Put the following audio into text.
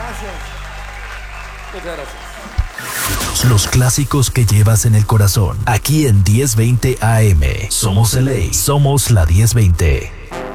Muchas gracias. Los clásicos que llevas en el corazón. Aquí en 1020 AM. Somos LA. Somos la 1020.